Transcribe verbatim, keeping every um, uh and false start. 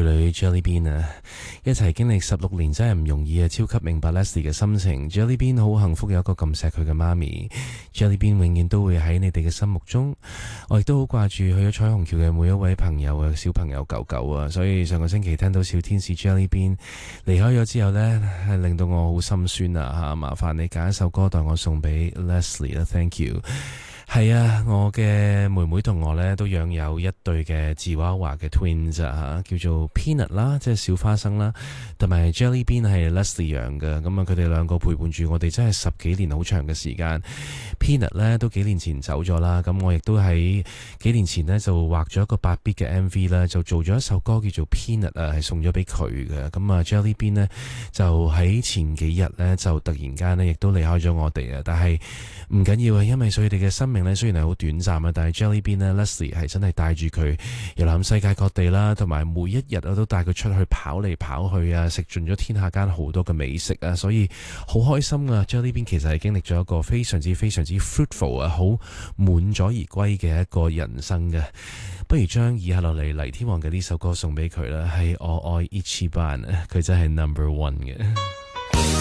女 Jellybean 啊，一齊經歷十六年真係唔容易啊！超級明白 Leslie 嘅心情 ，Jellybean 好幸福有一個咁錫佢嘅媽咪 ，Jellybean 永遠都會喺你哋嘅心目中。我亦都好掛住去咗彩虹橋嘅每一位朋友啊、小朋友、狗狗啊，所以上個星期聽到小天使 Jellybean 離開咗之後呢，係令到我好心酸啊吓！麻煩你揀一首歌代我送俾 Leslie 啦 ，Thank you。係啊，我嘅妹妹同我咧都養有一對嘅吉娃娃嘅 twins 啊，叫做 Peanut 啦，即係小花生啦，同埋 Jellybean 係 Leslie 養嘅，咁啊佢哋兩個陪伴住我哋真係十幾年好長嘅時間。Peanut 咧都幾年前走咗啦，咁我亦都喺幾年前呢就畫咗一個八 bit 嘅 M V 啦，就做咗一首歌叫做 Peanut 啊，係送咗俾佢嘅。咁啊 Jellybean 呢就喺前幾日呢就突然間呢亦都離開咗我哋啊，但係唔緊要啊，因為佢哋嘅生命咧雖然係好短暫啊，但係 Jellybean 咧 Leslie 係真係帶住佢遊覽世界各地啦，同埋每一日啊都帶佢出去跑嚟跑去啊，食盡咗天下間好多嘅美食啊，所以好開心啊 Jellybean 其實係經歷咗一個非常之非常之 fruitful 啊，好滿載而歸嘅一個人生嘅。不如將以下落嚟黎天王嘅呢首歌送俾佢啦，係我愛 Ichiban，佢真係 number one 嘅。